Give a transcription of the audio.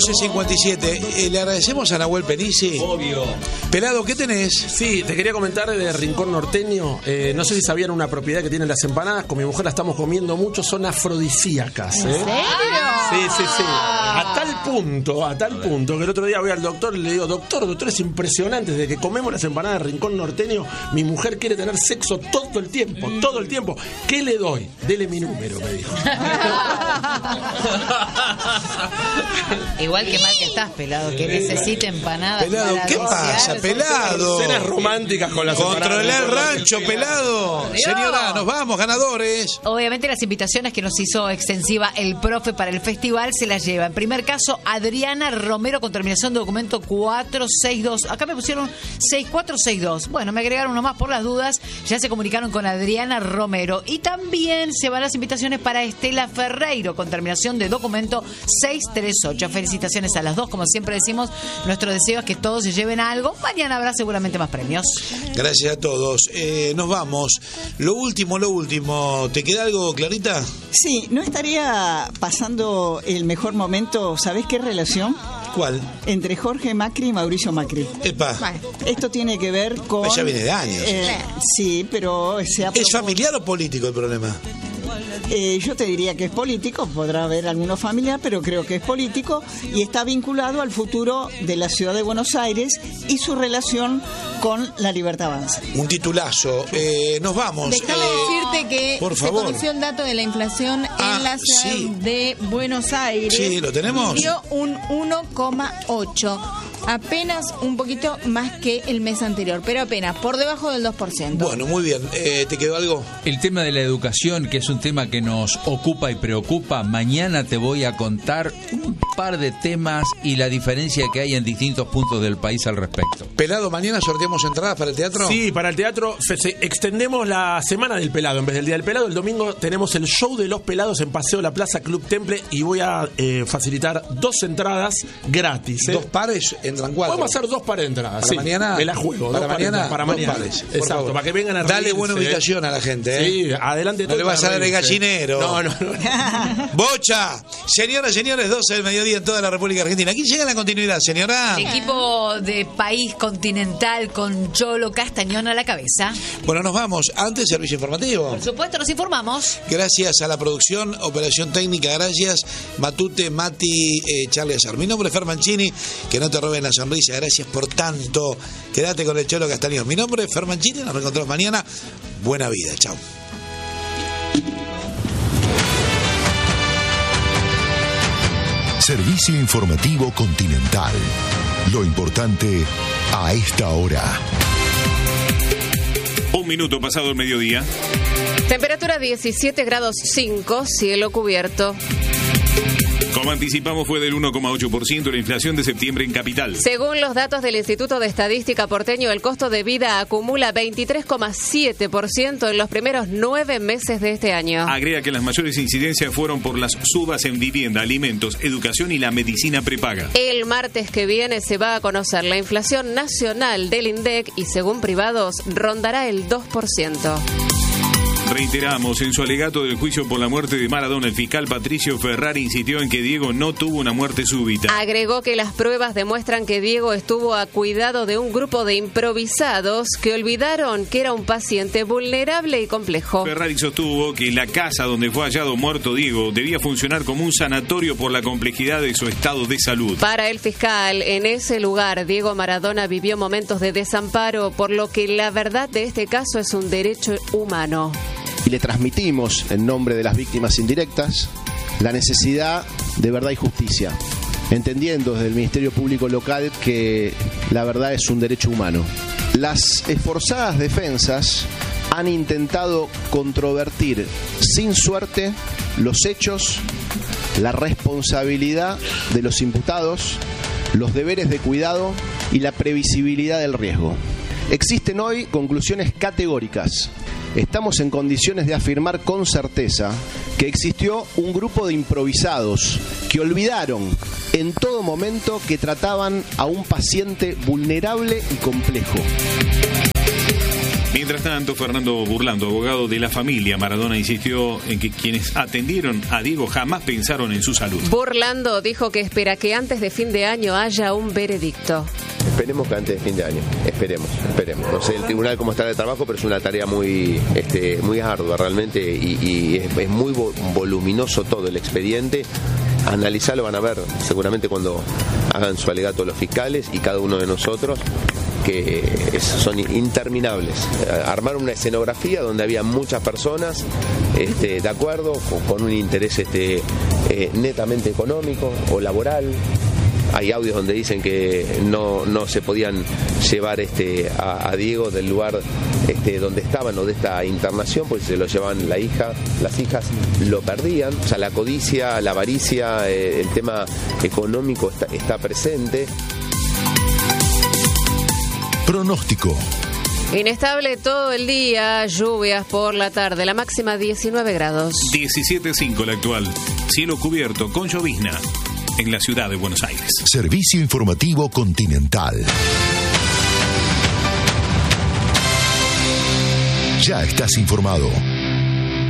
11:57. Le agradecemos a Nahuel Penici. Obvio. Pelado, ¿qué tenés? Sí, te quería comentar de Rincón Norteño. No sé si sabían una propiedad que tienen las empanadas. Con mi mujer la estamos comiendo mucho. Son afrodisíacas. ¿En serio? Sí. A tal punto que el otro día voy al doctor y le digo, doctor, es impresionante. Desde que comemos las empanadas de Rincón Norteño, mi mujer quiere tener sexo todo el tiempo. ¿Qué le doy? Dele mi número, me dijo. Igual que mal que estás, Pelado, que necesita empanadas. Pelado, ¿qué pasa, Pelado? Cenas románticas con las empanadas. Controlá el rancho, Pelado. Dios. Señora, nos vamos, ganadores. Obviamente las invitaciones que nos hizo extensiva el profe para el festival se las lleva. En primer caso, Adriana Romero con terminación de documento 462. Acá me pusieron 6462. Bueno, me agregaron uno más por las dudas. Ya se comunicaron con Adriana Romero. Y también se van las invitaciones para Estela Ferreiro con terminación de documento 638. Felicitaciones a las dos. Como siempre decimos, nuestro deseo es que todos se lleven algo. Mañana habrá seguramente más premios. Gracias a todos. Nos vamos. Lo último. ¿Te queda algo, Clarita? Sí, ¿no estaría pasando el mejor momento? ¿Sabés qué relación? ¿Cuál? Entre Jorge Macri y Mauricio Macri. Epa. Bueno, esto tiene que ver con... Ya viene de años. Sí, pero se ha ¿Es familiar o político el problema? Yo te diría que es político, podrá haber alguno familiar, pero creo que es político y está vinculado al futuro de la ciudad de Buenos Aires y su relación con La Libertad Avanza. Un titulazo. Nos vamos. Déjame decirte que por se favor. conoció el dato de la inflación en la ciudad de Buenos Aires. Sí, ¿lo tenemos? Dio un 1,8. Apenas un poquito más que el mes anterior, pero apenas, por debajo del 2%. Bueno, muy bien. ¿Te quedó algo? El tema de la educación, que es un tema que nos ocupa y preocupa. Mañana te voy a contar un par de temas y la diferencia que hay en distintos puntos del país al respecto. Pelado, mañana sorteamos entradas para el teatro. Sí, para el teatro extendemos la semana del pelado. En vez del día del pelado, el domingo tenemos el show de los pelados en Paseo La Plaza Club Temple y voy a facilitar 2 entradas gratis. 2 pares entran 4. Podemos hacer 2 pares de entradas. Para mañana. Me la juego. Para mañana. Para mañana. 2 pares. Exacto, para que vengan a Dale reírse. buena ubicación a la gente. Sí, adelante. No le vas a dar el gallinero. No. Bocha. Señoras, señores, 12 del mediodía en toda la República Argentina. ¿Quién llega a la continuidad, señora? El equipo de País Continental con Cholo Castañón a la cabeza. Bueno, nos vamos. Antes, servicio informativo. Por supuesto, nos informamos. Gracias a la producción, operación técnica, gracias Matute, Mati, Charlie Azar. Mi nombre es Fer Mancini, que no te roben la sonrisa, gracias por tanto. Quédate con el Cholo Castañón. Mi nombre es Fer Mancini, nos reencontramos mañana. Buena vida, chao. Servicio informativo Continental. Lo importante a esta hora. 1 minuto pasado el mediodía. Temperatura 17 grados 5, cielo cubierto. Como anticipamos, fue del 1,8% la inflación de septiembre en Capital. Según los datos del Instituto de Estadística porteño, el costo de vida acumula 23,7% en los primeros 9 meses de este año. Agrega que las mayores incidencias fueron por las subas en vivienda, alimentos, educación y la medicina prepaga. El martes que viene se va a conocer la inflación nacional del INDEC y, según privados, rondará el 2%. Reiteramos, en su alegato del juicio por la muerte de Maradona, el fiscal Patricio Ferrari insistió en que Diego no tuvo una muerte súbita. Agregó que las pruebas demuestran que Diego estuvo a cuidado de un grupo de improvisados que olvidaron que era un paciente vulnerable y complejo. Ferrari sostuvo que la casa donde fue hallado muerto Diego debía funcionar como un sanatorio por la complejidad de su estado de salud. Para el fiscal, en ese lugar, Diego Maradona vivió momentos de desamparo, por lo que la verdad de este caso es un derecho humano. Y le transmitimos, en nombre de las víctimas indirectas, la necesidad de verdad y justicia, entendiendo desde el Ministerio Público Local que la verdad es un derecho humano. Las esforzadas defensas han intentado controvertir sin suerte los hechos, la responsabilidad de los imputados, los deberes de cuidado y la previsibilidad del riesgo. Existen hoy conclusiones categóricas. Estamos en condiciones de afirmar con certeza que existió un grupo de improvisados que olvidaron en todo momento que trataban a un paciente vulnerable y complejo. Mientras tanto, Fernando Burlando, abogado de la familia Maradona, insistió en que quienes atendieron a Diego jamás pensaron en su salud. Burlando dijo que espera que antes de fin de año haya un veredicto. Esperemos que antes de fin de año, esperemos. No sé el tribunal cómo está de trabajo, pero es una tarea muy ardua realmente y es muy voluminoso todo el expediente. Analizarlo van a ver seguramente cuando hagan su alegato los fiscales y cada uno de nosotros, que son interminables. Armaron una escenografía donde había muchas personas de acuerdo con un interés netamente económico o laboral. Hay audios donde dicen que no se podían llevar a Diego del lugar donde estaban o de esta internación, porque se lo llevaban las hijas lo perdían. O sea, la codicia, la avaricia, el tema económico está presente. Pronóstico. Inestable todo el día, lluvias por la tarde, la máxima 19 grados. 17.5 la actual. Cielo cubierto con llovizna en la ciudad de Buenos Aires. Servicio informativo Continental. Ya estás informado.